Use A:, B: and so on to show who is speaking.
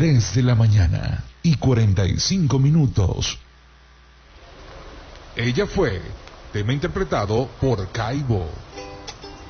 A: 3 de la mañana y 45 minutos. Ella fue tema interpretado por Caibo.